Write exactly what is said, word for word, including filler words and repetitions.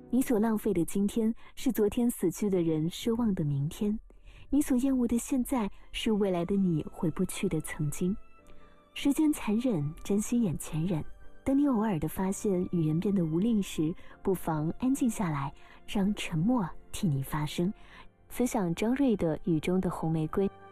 你所浪费的今天，是昨天死去的人奢望的明天；你所厌恶的现在，是未来的你回不去的曾经。时间残忍，珍惜眼前人。当你偶尔的发现语言变得无力时，不妨安静下来，让沉默替你发声。分享张瑞的《雨中的红玫瑰》。